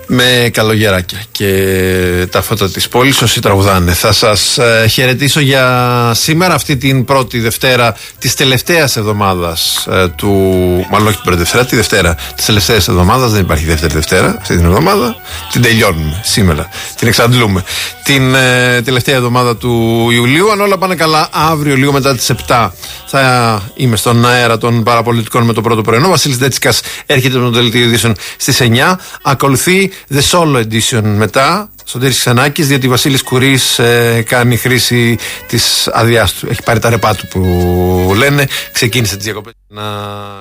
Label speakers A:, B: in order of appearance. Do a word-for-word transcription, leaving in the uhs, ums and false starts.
A: με καλογεράκια και τα φώτα της πόλης όσοι τραγουδάνε. Θα σας ε, χαιρετήσω για σήμερα, αυτή την πρώτη Δευτέρα της τελευταίας εβδομάδας ε, του, μάλλον όχι την πρώτη Δευτέρα, τη Δευτέρα της τελευταίας εβδομάδας. Δεν υπάρχει δεύτερη Δευτέρα αυτή την εβδομάδα, την τελειώνουμε σήμερα, την εξαντλούμε, την ε, τελευταία εβδομάδα του Ιουλίου. Αν όλα πάνε καλά, αύριο λίγο μετά τις επτά θα είμαι στον αέρα των παραπολιτικών με το πρώτο πρωινό. Βασίλης Ντέτσικας έρχεται με το δελτίο ειδήσεων στις εννιά. Ακολουθεί The Solo Edition μετά, Σωτήρης Ξανάκης, διότι Βασίλης Κουρής ε, κάνει χρήση της αδειάς του. Έχει πάρει τα ρεπά του που λένε, ξεκίνησε τις διακοπές να